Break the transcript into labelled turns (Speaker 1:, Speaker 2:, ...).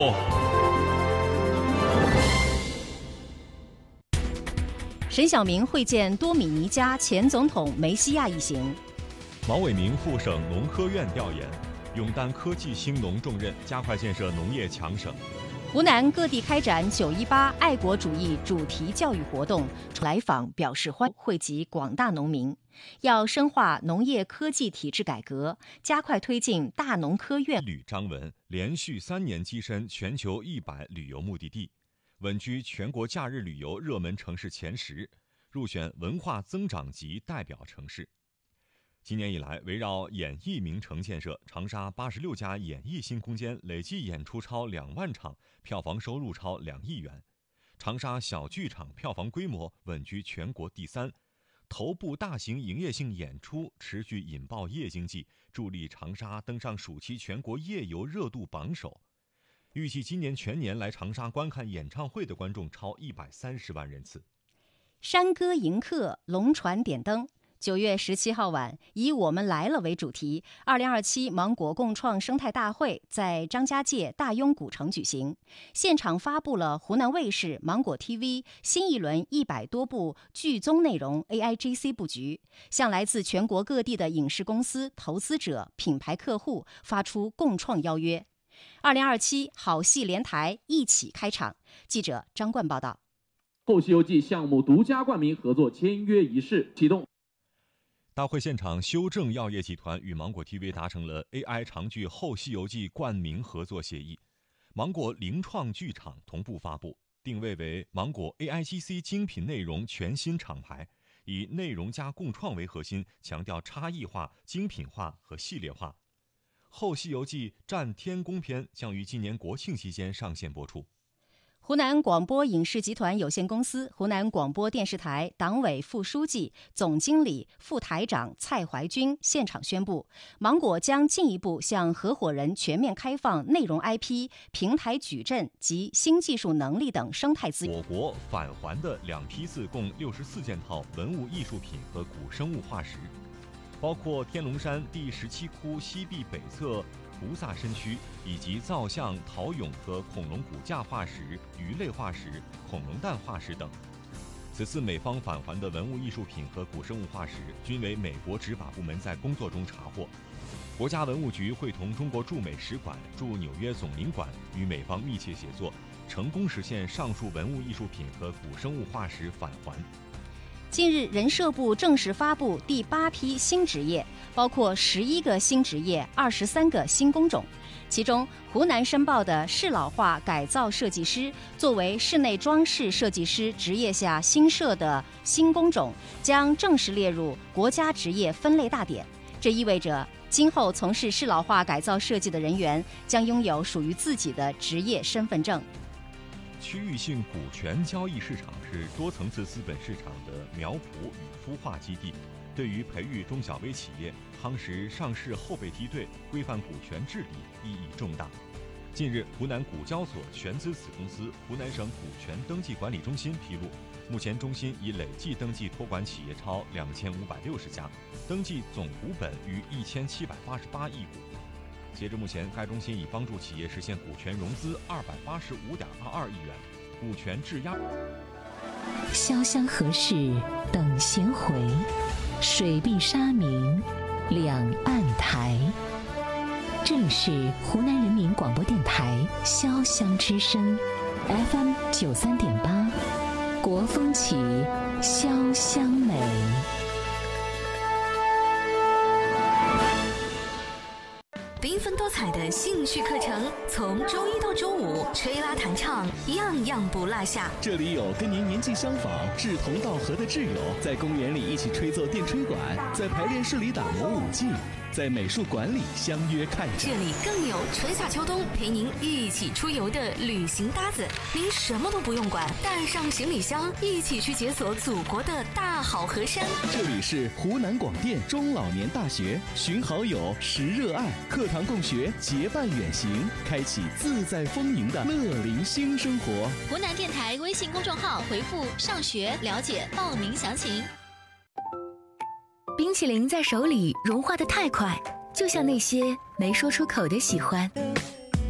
Speaker 1: 沈晓明会见多米尼加前总统梅西亚一行。
Speaker 2: 毛伟明赴省农科院调研，勇担科技兴农重任，加快建设农业强省。
Speaker 1: 湖南各地开展918爱国主义主题教育活动，来访表示欢迎，惠及广大农民。要深化农业科技体制改革，加快推进大农科院。
Speaker 2: 旅张文连续3年跻身全球100旅游目的地，稳居全国假日旅游热门城市前10，入选文化增长级代表城市。今年以来，围绕演艺名城建设，长沙86家演艺新空间累计演出超2万场，票房收入超2亿元。长沙小剧场票房规模稳居全国第3，头部大型营业性演出持续引爆夜经济，助力长沙登上暑期全国夜游热度榜首。预计今年全年来长沙观看演唱会的观众超130万人次。
Speaker 1: 山歌迎客，龙船点灯。9月17号晚，以我们来了为主题，2027芒果共创生态大会在张家界大庸古城举行。现场发布了湖南卫视、芒果 TV 新一轮100多部剧综内容 AIGC 布局，向来自全国各地的影视公司、投资者、品牌客户发出共创邀约。2027好戏连台一起开场。记者张冠报道。
Speaker 3: 后西游记项目独家冠名合作签约仪式启动。
Speaker 2: 大会现场，修正药业集团与芒果 TV 达成了 AI 长剧《后西游记》冠名合作协议，芒果灵创剧场同步发布，定位为芒果 AIGC 精品内容全新厂牌，以内容加共创为核心，强调差异化、精品化和系列化。《后西游记》战天宫篇将于今年国庆期间上线播出。
Speaker 1: 湖南广播影视集团有限公司、湖南广播电视台党委副书记、总经理、副台长蔡怀军现场宣布，芒果将进一步向合伙人全面开放内容 IP、平台矩阵及新技术能力等生态资源。
Speaker 2: 我国返还的2批次共64件套文物艺术品和古生物化石，包括天龙山第17窟西壁北侧菩萨身躯，以及造像、陶俑和恐龙骨架化石、鱼类化石、恐龙蛋化石等。此次美方返还的文物艺术品和古生物化石均为美国执法部门在工作中查获。国家文物局会同中国驻美使馆、驻纽约总领馆与美方密切协作，成功实现上述文物艺术品和古生物化石返还。
Speaker 1: 近日，人社部正式发布第8批新职业，包括11个新职业、23个新工种。其中，湖南申报的适老化改造设计师作为室内装饰设计师职业下新设的新工种，将正式列入国家职业分类大典。这意味着，今后从事适老化改造设计的人员将拥有属于自己的职业身份证。
Speaker 2: 区域性股权交易市场是多层次资本市场的苗圃与孵化基地，对于培育中小微企业、夯实上市后备梯队、规范股权治理意义重大。近日，湖南股交所全资子公司湖南省股权登记管理中心披露，目前中心已累计登记托管企业超2560家，登记总股本逾1788亿股。截至目前，该中心已帮助企业实现股权融资285.22亿元，股权质押。
Speaker 4: 潇湘河市等闲回，水碧沙明两岸台。这里是湖南人民广播电台潇湘之声 FM 93.8，国风起，潇湘美。
Speaker 5: 缤纷多彩的兴趣课程，从周一到周五，吹拉弹唱，样样不落下。
Speaker 6: 这里有跟您年纪相仿、志同道合的挚友，在公园里一起吹奏电吹管，在排练室里打磨舞技，在美术馆里相约看展。
Speaker 5: 这里更有春夏秋冬陪您一起出游的旅行搭子，您什么都不用管，带上行李箱，一起去解锁祖国的大好河山。
Speaker 6: 这里是湖南广电中老年大学，寻好友，识热爱，课堂共学，结伴远行，开启自在丰盈的乐龄新生活。
Speaker 7: 湖南电台微信公众号回复上学了解报名详情。
Speaker 8: 冰淇淋在手里融化得太快，就像那些没说出口的喜欢。